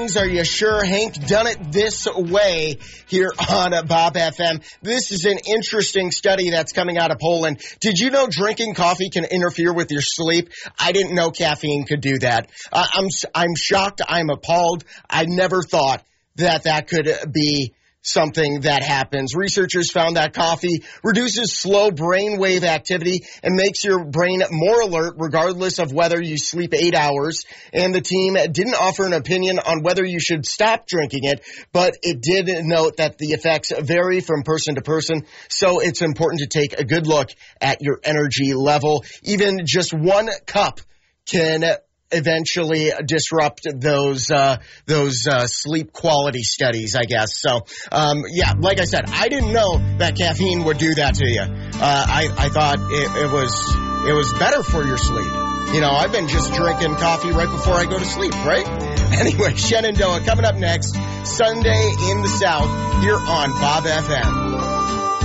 Are you sure Hank done it this way here on Bob FM? This is an interesting study that's coming out of Poland. Did you know drinking coffee can interfere with your sleep? I didn't know caffeine could do that. I'm shocked. I'm appalled. I never thought that could be something that happens. Researchers found that coffee reduces slow brainwave activity and makes your brain more alert regardless of whether you sleep 8 hours. And the team didn't offer an opinion on whether you should stop drinking it, but it did note that the effects vary from person to person. So it's important to take a good look at your energy level. Even just 1 cup can eventually disrupt those sleep quality studies, I guess. So, like I said, I didn't know that caffeine would do that to you. I thought it was better for your sleep. You know, I've been just drinking coffee right before I go to sleep, right? Anyway, Shenandoah coming up next, Sunday in the South here on Bob FM.